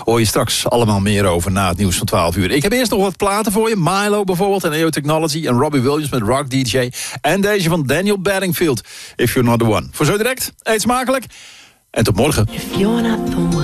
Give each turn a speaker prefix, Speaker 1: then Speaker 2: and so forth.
Speaker 1: Hoor je straks allemaal meer over na het nieuws van 12 uur. Ik heb eerst nog wat platen voor je. Milo bijvoorbeeld en EO Technology en Robbie Williams met Rock DJ. En deze van Daniel Bedingfield, If You're Not The One. Voor zo direct, eet smakelijk en tot morgen.
Speaker 2: If you're not the one.